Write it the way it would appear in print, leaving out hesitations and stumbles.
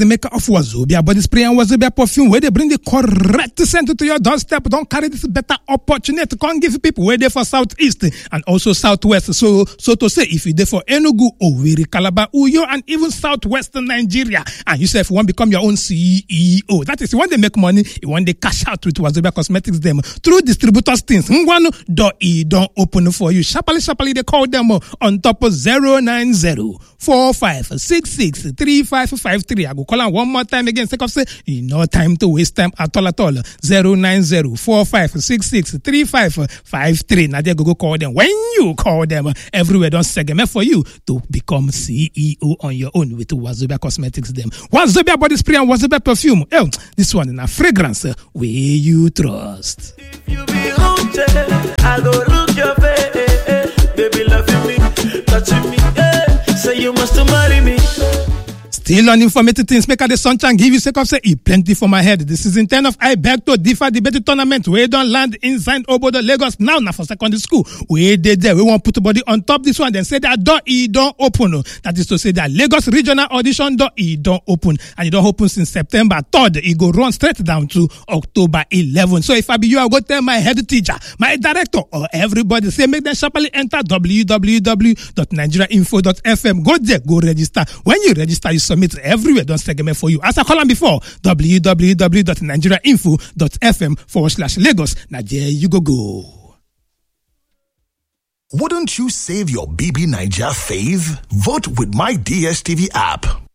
the maker of Wazobia body spray and Wazobia perfume, where they bring the correct scent to your doorstep. Don't carry this better opportunity to come give people where they for Southeast and also Southwest. So to say, if you there for Enugu, Owerri, Calabar, Uyo, and even Southwestern Nigeria, and you say if you want to become your own CEO, that is, you want to make money, you want to cash out with Wazobia Cosmetics them through distributors things. Don't open for you. Sharply, they call them on top of 090-4566-3553. I go call on one more time again. Say, no time to waste time at all. 090-4566-3553. Now they go call them. When you call them, everywhere don't segment for you to become CEO on your own with Wazobia Cosmetics them. Wazobia body spray and Wazobia perfume. This one in a fragrance where you trust. If you be haunted, I go look your face, baby loving me, touching me, say you must marry me. Still on informative things, make the sunshine give you sake of say plenty for my head. This is in 10 of I beg to differ debate tournament. We don't land inside Obodo, Lagos now for secondary school. We did there. We want to put the body on top this one. Then say that door don't open. That is to say that Lagos regional audition door don't open, and it don't open since September 3rd. It go run straight down to October 11th. So if I be you, I go tell my head teacher, my director, or everybody say make them sharply enter www.nigeriainfo.fm. Go there, go register. When you register, you submit everywhere. Don't segment for you. As I call them before, www.nigeriainfo.fm/Lagos. Now there you go. Wouldn't you save your BB Niger fave? Vote with my DSTV app.